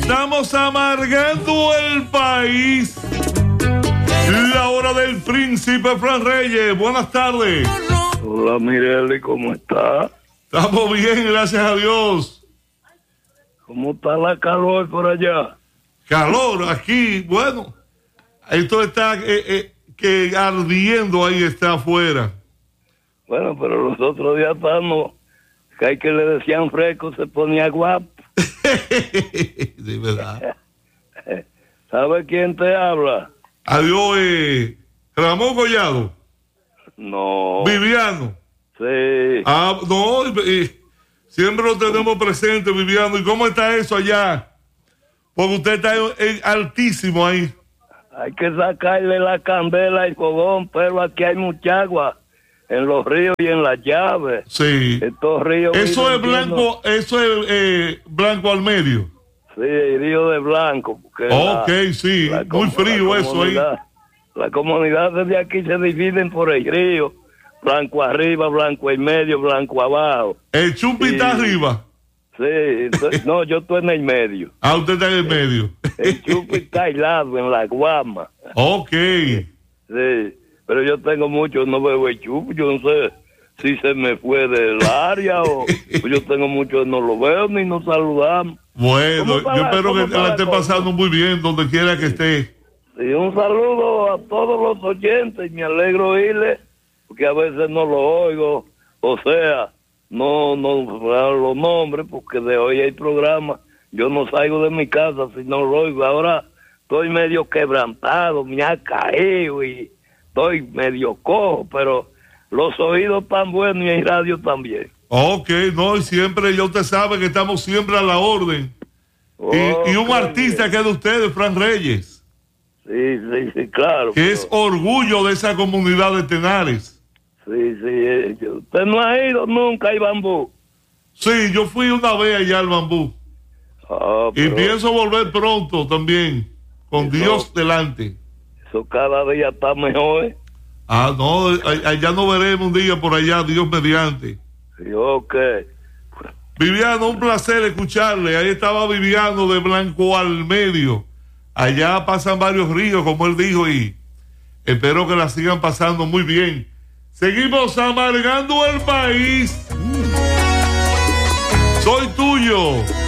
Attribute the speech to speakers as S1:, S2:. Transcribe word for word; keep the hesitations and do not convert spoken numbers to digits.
S1: Estamos amargando el país. La hora del príncipe Fran Reyes. Buenas tardes.
S2: Hola, Mireli, ¿cómo está?
S1: Estamos bien, gracias a Dios.
S2: ¿Cómo está la calor por allá?
S1: Calor aquí, bueno. Esto está eh, eh, que ardiendo ahí, está afuera.
S2: Bueno, pero los otros días estamos, que hay que le decían fresco, se ponía guapo.
S1: De verdad.
S2: ¿Sabe quién te habla?
S1: Adiós, eh, Ramón Collado.
S2: No.
S1: Viviano.
S2: Sí.
S1: Ah, no, eh, siempre lo tenemos presente, Viviano. ¿Y cómo está eso allá? Porque usted está en, en altísimo ahí.
S2: Hay que sacarle la candela al fogón, pero aquí hay mucha agua en los ríos y en las llaves.
S1: Sí.
S2: Estos ríos.
S1: Eso es blanco, eso es eh, blanco al medio.
S2: Sí, el río de Blanco.
S1: Ok, la, sí, la, muy frío eso ahí.
S2: Las comunidades de aquí se dividen por el río. Blanco arriba, blanco en medio, blanco abajo.
S1: ¿El Chupi está arriba?
S2: Sí, entonces, no, yo estoy en el medio.
S1: Ah, usted está en el medio.
S2: El Chupi está aislado en la Guama.
S1: Ok.
S2: Sí, pero yo tengo mucho, no veo el Chupi, yo no sé si se me fue del área o pues yo tengo mucho, no lo veo ni nos saludamos.
S1: Bueno, yo espero que la esté pasando muy bien donde quiera que esté.
S2: Sí, un saludo a todos los oyentes, me alegro oírle, porque a veces no lo oigo, o sea, no, no los nombres, porque de hoy hay programa, yo no salgo de mi casa si no lo oigo, ahora estoy medio quebrantado, me ha caído y estoy medio cojo, pero los oídos están buenos y en radio también.
S1: Ok, no, y siempre, ya usted sabe que estamos siempre a la orden. Okay. Y, y un artista que es de ustedes, Fran Reyes.
S2: Sí, sí, sí, claro.
S1: Que pero... es orgullo de esa comunidad de Tenares.
S2: Sí, sí. Eh, ¿usted no ha ido nunca al Bambú?
S1: Sí, yo fui una vez allá al Bambú. Ah, pero... Y pienso volver pronto también, con eso, Dios delante.
S2: Eso cada día está mejor, ¿eh?
S1: Ah, no, allá nos veremos un día por allá, Dios mediante.
S2: Sí, ok.
S1: Viviano, un placer escucharle. Ahí estaba Viviano de Blanco al Medio. Allá pasan varios ríos, como él dijo, y espero que la sigan pasando muy bien. Seguimos amargando el país. Soy tuyo.